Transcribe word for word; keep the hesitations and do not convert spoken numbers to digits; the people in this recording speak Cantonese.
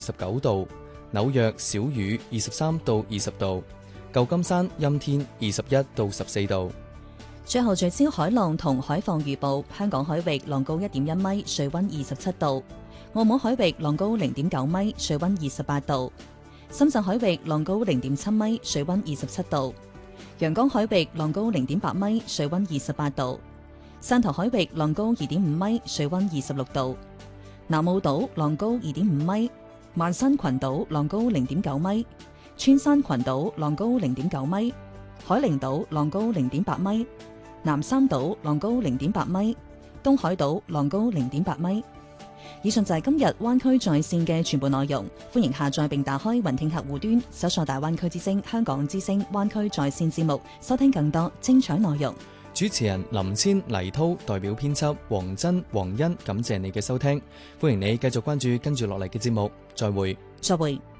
十九度，紐約小雨二十三到二十度，舊金山陰天二十一到十四度。 最後聚焦海浪同海況預報，香港海域浪高一點一米，水溫二十七度；澳門海域浪高零點九米，水溫二十八度；深圳海域浪高零點七米，水溫二十七度；陽江海域浪高零點八米，水溫二十八度；汕頭海域浪高二點五米，水溫二十六度；南澳島浪高二點五米；萬山群島浪高零點九米；穿山群島浪高零點九米；海陵島浪高零點八米；南三島浪高零點八米，東海島浪高零點八米。以上就係今日灣區在線嘅全部內容，歡迎下載並打開雲聽客戶端，搜索大灣區之聲、香港之聲、灣區在線節目，收聽更多精彩內容。 主持人林千、黎濤，代表編輯黃真、黃欣，感謝你嘅收聽，歡迎你繼續關注跟住落嚟嘅節目，再會。 再會。